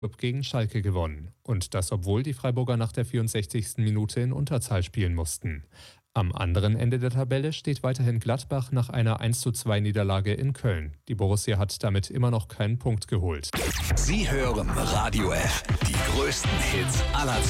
gegen Schalke gewonnen. Und das, obwohl die Freiburger nach der 64. Minute in Unterzahl spielen mussten. Am anderen Ende der Tabelle steht weiterhin Gladbach nach einer 1:2 Niederlage in Köln. Die Borussia hat damit immer noch keinen Punkt geholt. Sie hören Radio F. Die größten Hits aller Zeiten.